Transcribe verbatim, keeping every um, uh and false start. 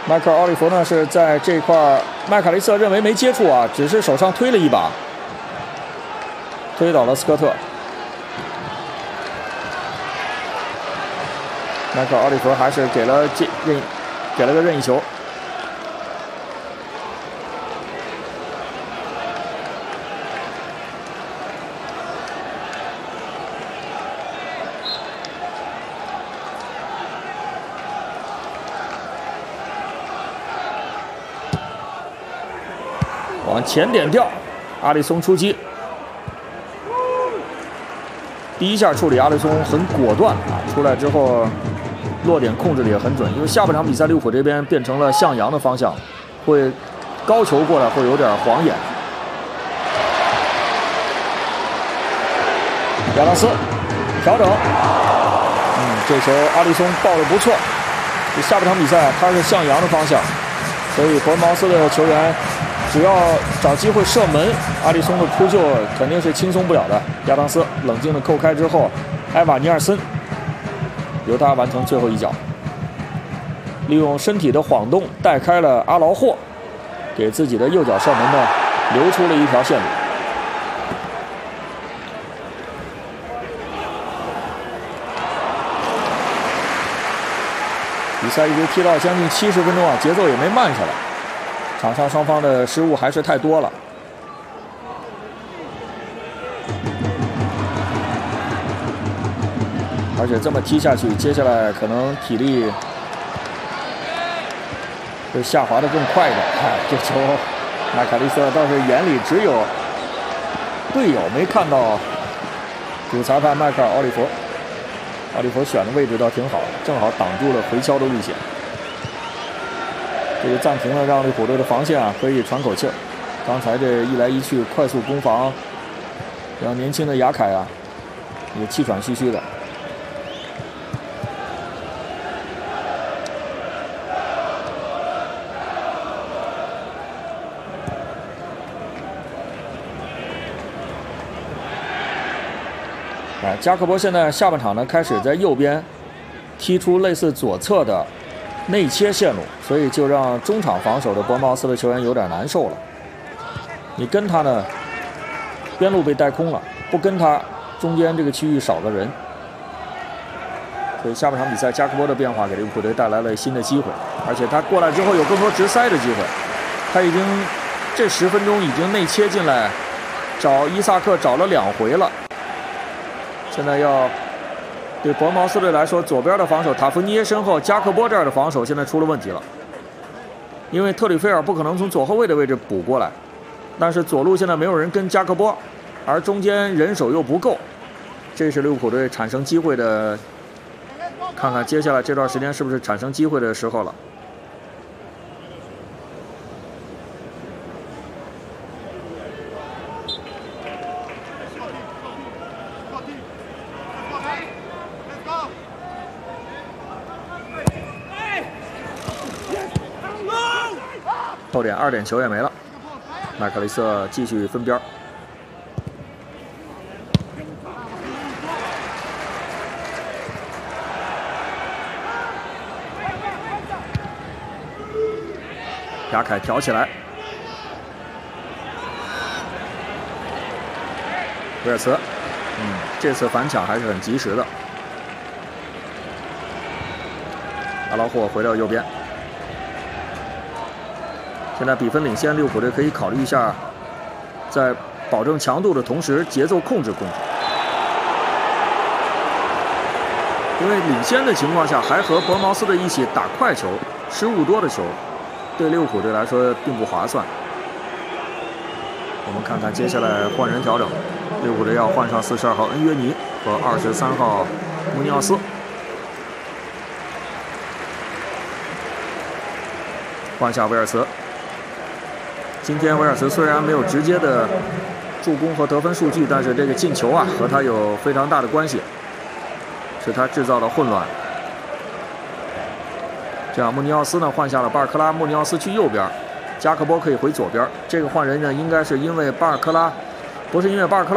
迈克尔·奥利弗呢是在这块，麦卡利瑟认为没接触啊，只是手上推了一把，推倒了斯科特。迈克尔·奥利弗还是给了任，给了个任意球。往前点掉，阿里松出击。第一下处理阿里松很果断啊，出来之后落点控制的也很准。因为下半场比赛利物浦这边变成了向阳的方向，会高球过来会有点晃眼。亚当斯调整，嗯，这球阿里松抱得不错。这下半场比赛他是向阳的方向，所以伯恩茅斯的球员。只要找机会射门，阿里松的扑救肯定是轻松不了的。亚当斯冷静地扣开之后，埃瓦尼尔森由他完成最后一脚，利用身体的晃动带开了阿劳霍，给自己的右脚射门呢留出了一条线路。比赛一直踢到将近七十分钟啊，节奏也没慢下来。场上双方的失误还是太多了，而且这么踢下去，接下来可能体力会下滑的更快一点。哎，这球麦卡利瑟倒是眼里只有队友，没看到主裁判迈克尔·奥利弗。奥利弗选的位置倒挺好，正好挡住了回敲的路线。这个暂停了，让利物浦队的防线啊可以喘口气儿。刚才这一来一去快速攻防，让年轻的雅凯啊也气喘吁吁的。哎，加克波现在下半场呢开始在右边踢出类似左侧的内切线路，所以就让中场防守的伯恩茅斯的球员有点难受了。你跟他呢，边路被带空了；不跟他，中间这个区域少个人。所以下半场比赛，加克波的变化给利物浦队带来了新的机会，而且他过来之后有更多直塞的机会。他已经这十分钟已经内切进来，找伊萨克找了两回了。现在要。对伯恩茅斯队来说，左边的防守塔夫尼耶身后，加克波这儿的防守现在出了问题了，因为特里菲尔不可能从左后卫的位置补过来，但是左路现在没有人跟加克波，而中间人手又不够，这是利物浦队产生机会的，看看接下来这段时间是不是产生机会的时候了。后点二点球也没了，麦克雷瑟继续分边。雅凯挑起来，威尔茨，嗯，这次反抢还是很及时的。阿劳霍回到右边。现在比分领先，利物浦队可以考虑一下，在保证强度的同时，节奏控制控制。因为领先的情况下，还和伯恩茅斯队一起打快球，失误多的球，对利物浦队来说并不划算。我们看看接下来换人调整，利物浦队要换上四十二号恩约尼和二十三号穆尼奥斯，换下威尔茨。今天威尔茨虽然没有直接的助攻和得分数据，但是这个进球啊和他有非常大的关系，是他制造了混乱。这样穆尼奥斯呢换下了巴尔克拉，穆尼奥斯去右边，加克波可以回左边。这个换人呢应该是因为巴尔克拉，不是因为巴尔克拉